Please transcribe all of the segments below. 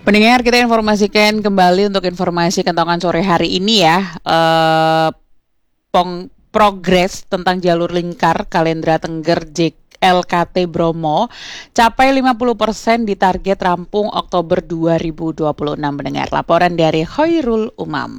Pendengar, kita informasikan kembali untuk informasi kentongan sore hari ini ya. Progres tentang jalur lingkar Kalendra Tengger LKT Bromo capai 50% di target rampung Oktober 2026. Mendengar laporan dari Khairul Umam.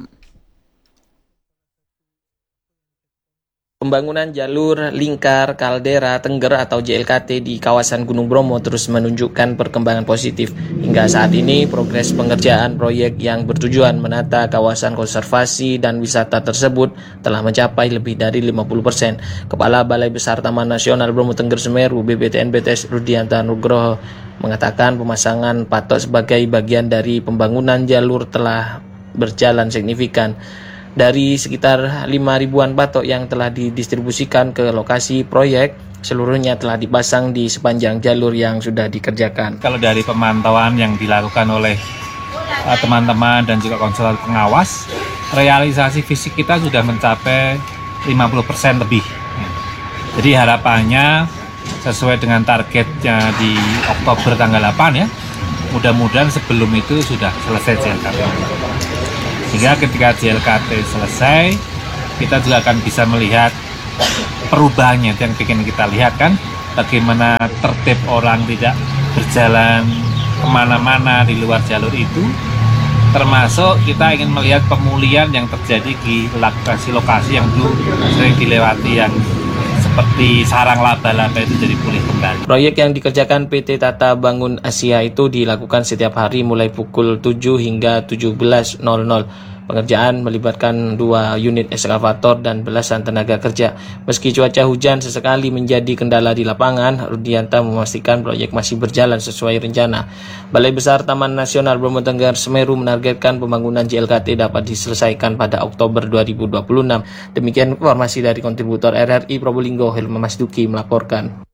Pembangunan jalur lingkar Kaldera Tengger atau JLKT di kawasan Gunung Bromo terus menunjukkan perkembangan positif. Hingga saat ini, progres pengerjaan proyek yang bertujuan menata kawasan konservasi dan wisata tersebut telah mencapai lebih dari 50%. Kepala Balai Besar Taman Nasional Bromo Tengger Semeru BPTN-BTS Rudianta Nugroho mengatakan pemasangan patok sebagai bagian dari pembangunan jalur telah berjalan signifikan. Dari sekitar 5.000-an patok yang telah didistribusikan ke lokasi proyek, seluruhnya telah dipasang di sepanjang jalur yang sudah dikerjakan. Kalau dari pemantauan yang dilakukan oleh teman-teman dan juga konselor pengawas, realisasi fisik kita sudah mencapai 50% lebih. Jadi harapannya sesuai dengan targetnya di Oktober tanggal 8 ya, mudah-mudahan sebelum itu sudah selesai JLKT. Sehingga ketika JLKT selesai, kita juga akan bisa melihat perubahannya. Yang ingin kita lihat kan, bagaimana tertib orang tidak berjalan kemana-mana di luar jalur itu. Termasuk kita ingin melihat pemulihan yang terjadi di lokasi-lokasi yang dulu sering dilewati, yang seperti sarang laba-laba itu jadi pulih kembali. Proyek yang dikerjakan PT Tata Bangun Asia itu dilakukan setiap hari mulai pukul 7 hingga 17.00. Pengerjaan melibatkan 2 unit eskavator dan belasan tenaga kerja. Meski cuaca hujan sesekali menjadi kendala di lapangan, Rudianta memastikan proyek masih berjalan sesuai rencana. Balai Besar Taman Nasional Bromo Tengger Semeru menargetkan pembangunan JLKT dapat diselesaikan pada Oktober 2026. Demikian informasi dari kontributor RRI Probolinggo, Hilma Masduki melaporkan.